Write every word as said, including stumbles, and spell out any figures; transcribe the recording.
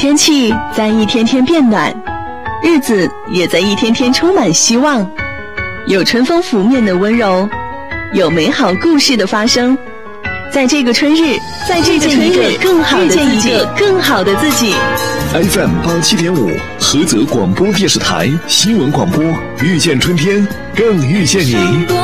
天气在一天天变暖，日子也在一天天充满希望。有春风拂面的温柔，有美好故事的发生。在这个春日，在这个春日，更好的自己，更好的自己。 F M 八七点五，菏泽广播电视台新闻广播，遇见春天，更遇见你。